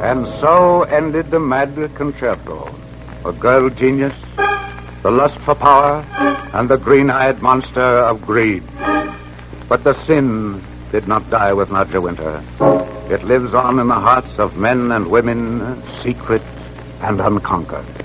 And so ended the mad concerto. A girl genius, the lust for power, and the green-eyed monster of greed. But the sin did not die with Nadja Winter. It lives on in the hearts of men and women, secret and unconquered.